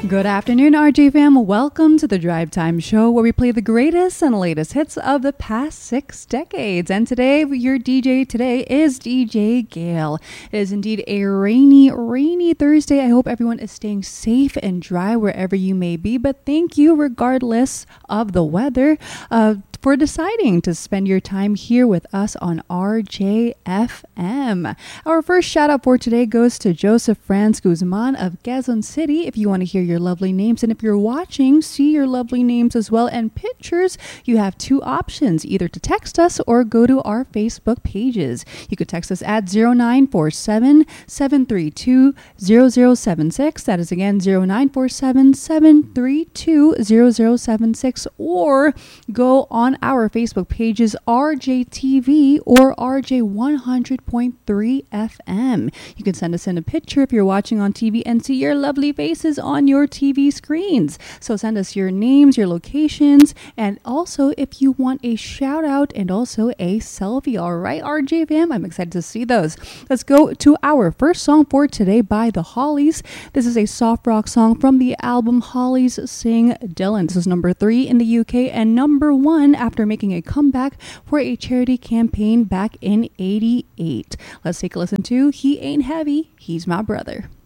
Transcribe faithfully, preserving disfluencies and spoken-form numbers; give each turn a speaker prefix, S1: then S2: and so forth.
S1: Good afternoon, R J fam. Welcome to the Drive Time Show, where we play the greatest and latest hits of the past six decades. And today, your D J today is D J Gale. It is indeed a rainy, rainy Thursday. I hope everyone is staying safe and dry wherever you may be. But thank you, regardless of the weather, uh, for deciding to spend your time here with us on R J F M. Our first shout out for today goes to Joseph Franz Guzman of Quezon City. If you want to hear your lovely names, and if you're watching, see your lovely names as well and pictures, you have two options, either to text us or go to our Facebook pages. You could text us at zero nine four seven, seven three two, zero zero seven six. That is again zero nine four seven, seven three two, zero zero seven six, or go on our Facebook pages, R J T V or R J one hundred point three F M. You can send us in a picture if you're watching on T V and see your lovely faces on your T V screens. So send us your names, your locations, and also if you want a shout out and also a selfie. All right, R J fam, I'm excited to see those. Let's go to our first song for today by the Hollies. This is a soft rock song from the album Hollies Sing Dylan. This is number three in the U K and number one after making a comeback for a charity campaign back in eighty-eight. Let's take a listen to He Ain't Heavy, He's My Brother.